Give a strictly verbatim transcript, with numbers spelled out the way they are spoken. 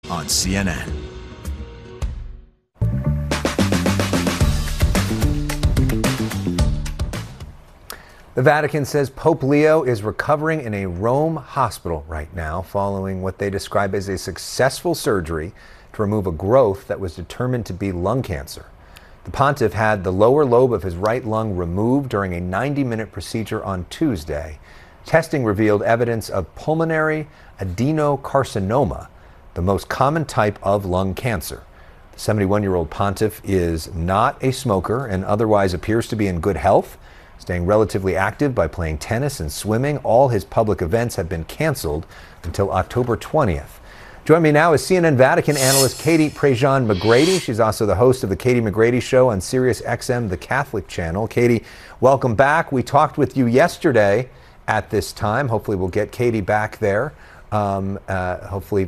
on C N N. The Vatican says Pope Leo is recovering in a Rome hospital right now following what they describe as a successful surgery to remove a growth that was determined to be lung cancer. The pontiff had the lower lobe of his right lung removed during a ninety minute procedure on Tuesday. Testing revealed evidence of pulmonary adenocarcinoma, the most common type of lung cancer. The seventy-one-year-old pontiff is not a smoker and otherwise appears to be in good health, staying relatively active by playing tennis and swimming. All his public events have been canceled until October twentieth. Join me now is C N N Vatican analyst Katie Prejean-McGrady. She's also the host of the Katie McGrady Show on Sirius X M, the Catholic channel. Katie, welcome back. We talked with you yesterday at this time. Hopefully we'll get Katie back there. Um, uh, hopefully